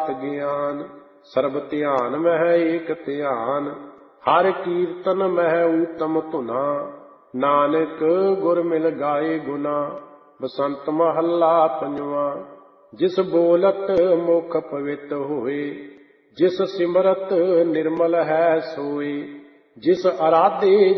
ਦਾਤ ਗਿਆਨ। ਸਰਬ ਧਿਆਨ ਮਹਿ ਏਕ ਧਿਆਨ, ਹਰਿ ਕੀਰਤਨ ਮਹਿ ਊਤਮ ਧੁਨਾ। ਨਾਨਕ ਗੁਰ ਮਿਲ ਗਾਏ ਗੁਨਾ, ਬਸੰਤ ਮਹੱਲਾ ਪੰਜਵਾ। ਜਿਸ ਬੋਲਤ ਮੁਖ ਪਵਿੱਤ ਹੋਏ, ਜਿਸ ਸਿਮਰਤ ਨਿਰਮਲ ਹੈ ਸੋਏ। ਜਿਸ ਅਰਾਧੇ